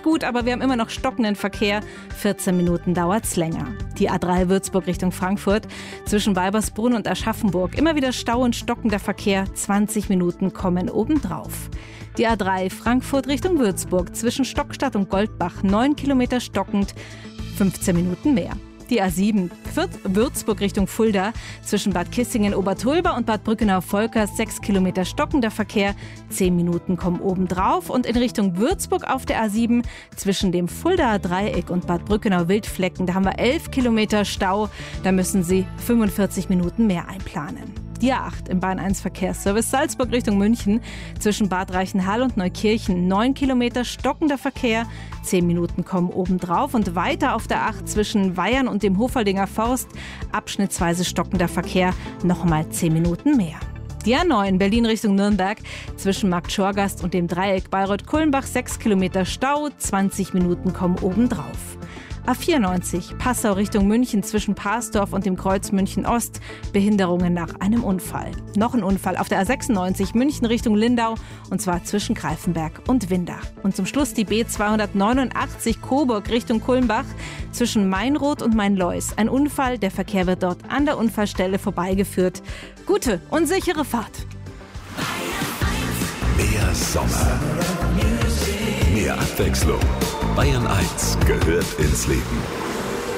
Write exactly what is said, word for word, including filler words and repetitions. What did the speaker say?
gut, aber wir haben immer noch stockenden Verkehr. vierzehn Minuten dauert's länger. Die A drei Würzburg Richtung Frankfurt zwischen Weibersbrunn und Aschaffenburg. Immer wieder Stau und stockender Verkehr. zwanzig Minuten kommen obendrauf. Die A drei Frankfurt Richtung Würzburg zwischen Stockstadt und Goldbach. neun Kilometer stockend, fünfzehn Minuten mehr. Die A sieben Würzburg Richtung Fulda zwischen Bad Kissingen-Obertulba und Bad Brückenau-Volkers. sechs Kilometer stockender Verkehr, zehn Minuten kommen obendrauf. Und in Richtung Würzburg auf der A sieben zwischen dem Fuldaer Dreieck und Bad Brückenau-Wildflecken, da haben wir elf Kilometer Stau. Da müssen Sie fünfundvierzig Minuten mehr einplanen. Die A acht im Bahn eins Verkehrsservice Salzburg Richtung München zwischen Bad Reichenhall und Neukirchen. neun Kilometer stockender Verkehr, zehn Minuten kommen obendrauf. Und weiter auf der acht zwischen Weyern und dem Hofeldinger Forst abschnittsweise stockender Verkehr, nochmal zehn Minuten mehr. Die A neun Berlin Richtung Nürnberg zwischen Markt Schorgast und dem Dreieck Bayreuth-Kulmbach. sechs Kilometer Stau, zwanzig Minuten kommen obendrauf. A vierundneunzig Passau Richtung München zwischen Parsdorf und dem Kreuz München Ost. Behinderungen nach einem Unfall. Noch ein Unfall auf der A sechsundneunzig München Richtung Lindau und zwar zwischen Greifenberg und Windach. Und zum Schluss die B zweihundertneunundachtzig Coburg Richtung Kulmbach zwischen Mainroth und Mainlois. Ein Unfall, der Verkehr wird dort an der Unfallstelle vorbeigeführt. Gute und sichere Fahrt. Mehr Sommer. Mehr Abwechslung. Bayern eins gehört ins Leben.